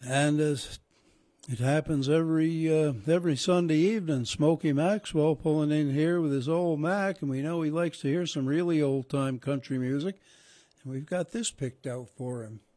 And as it happens every Sunday evening, Smokey Maxwell pulling in here with his old Mac, and we know he likes to hear some really old-time country music. And we've got this picked out for him.